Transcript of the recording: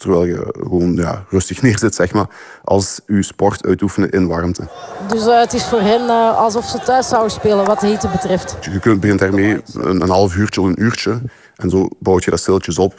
terwijl je gewoon rustig neerzit, zeg maar, als je sport uitoefenen in warmte. Dus het is voor hen alsof ze thuis zouden spelen wat de hitte betreft? Je begint daarmee een half uurtje of een uurtje. En zo bouw je dat stilletjes op.